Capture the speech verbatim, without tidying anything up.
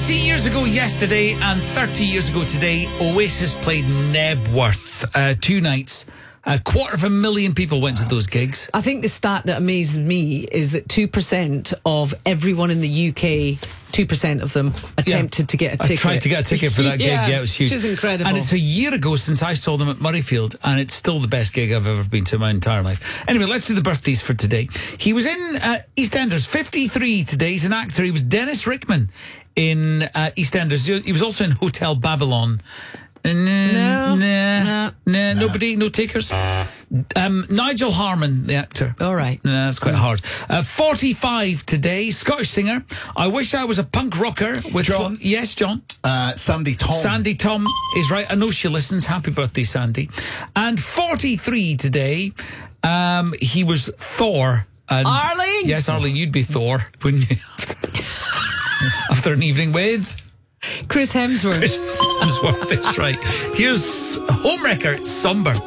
thirty years ago yesterday and thirty years ago today, Oasis played Nebworth. Uh, two nights. A quarter of a million people went to those gigs. I think the stat that amazes me is that two percent of everyone in the U K, two percent of them attempted yeah. to get a ticket. I tried to get a ticket for that gig, yeah, yeah it was huge. Which is incredible. And it's a year ago since I saw them at Murrayfield, and it's still the best gig I've ever been to in my entire life. Anyway, let's do the birthdays for today. He was in uh, EastEnders, fifty-three today. He's an actor. He was Dennis Rickman in uh, EastEnders. He was also in Hotel Babylon. Uh, no, nah, nah, nah, nobody, no takers. Um, Nigel Harman, the actor. All right. Nah, that's quite hard. Uh, forty-five today, Scottish singer. I wish I was a punk rocker with... John? Fo- yes, John? Uh, Sandy Tom. Sandy Tom is right. I know she listens. Happy birthday, Sandy. And forty-three today, um, he was Thor. And Arlene? Yes, Arlene, you'd be Thor, wouldn't you? After, after an evening with... Chris Hemsworth. Chris Hemsworth, that's right. Here's Homewrecker, Somber.